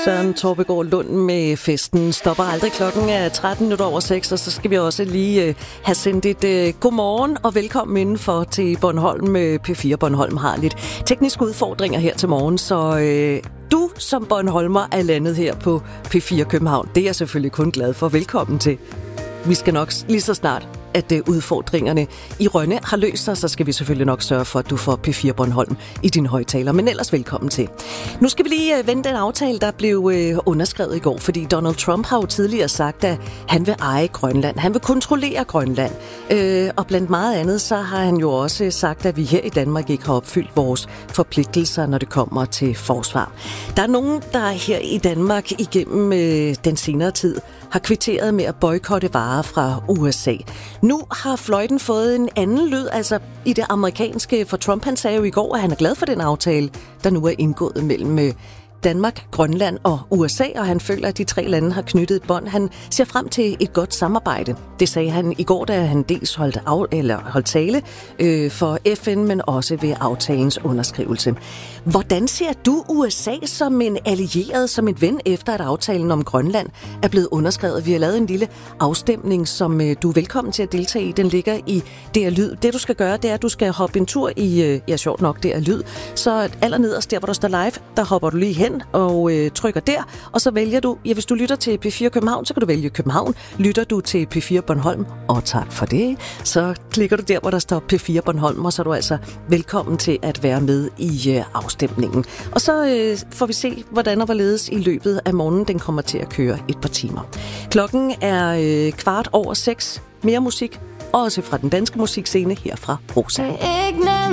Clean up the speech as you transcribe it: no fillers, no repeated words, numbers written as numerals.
Søren Torpegaard Lund med festen stopper aldrig. Klokken er 6:13, og så skal vi også lige have sendt et godmorgen og velkommen indenfor til Bornholm. P4 Bornholm har lidt tekniske udfordringer her til morgen, så du som Bornholmer er landet her på P4 København. Det er jeg selvfølgelig kun glad for. Velkommen til. Vi skal nok lige så snart, at udfordringerne i Rønne har løst sig, så skal vi selvfølgelig nok sørge for, at du får P4 Bornholm i dine højtaler. Men ellers velkommen til. Nu skal vi lige vende den aftale, der blev underskrevet i går, fordi Donald Trump har jo tidligere sagt, at han vil eje Grønland. Han vil kontrollere Grønland. Og blandt meget andet, så har han jo også sagt, at vi her i Danmark ikke har opfyldt vores forpligtelser, når det kommer til forsvar. Der er nogen, der her i Danmark igennem den senere tid har kvitteret med at boykotte varer fra USA. Nu har fløjten fået en anden lyd, altså i det amerikanske, for Trump han sagde jo i går, at han er glad for den aftale, der nu er indgået mellem Danmark, Grønland og USA, og han føler, at de tre lande har knyttet et bånd. Han ser frem til et godt samarbejde. Det sagde han i går, da han dels holdt tale for FN, men også ved aftalens underskrivelse. Hvordan ser du USA som en allieret, som en ven, efter at aftalen om Grønland er blevet underskrevet? Vi har lavet en lille afstemning, som du er velkommen til at deltage i. Den ligger i DR Lyd. Det du skal gøre, det er, at du skal hoppe en tur i, sjovt nok, DR Lyd. Så allernederst, der hvor der står live, der hopper du lige hen og trykker der, og så vælger du, hvis du lytter til P4 København, så kan du vælge København. Lytter du til P4 Bornholm, og tak for det, så klikker du der, hvor der står P4 Bornholm, og så er du altså velkommen til at være med i afstemningen. Og så får vi se, hvordan og hvorledes i løbet af morgenen den kommer til at køre et par timer. Klokken er 6:15. Mere musik, også fra den danske musikscene her fra Rosa.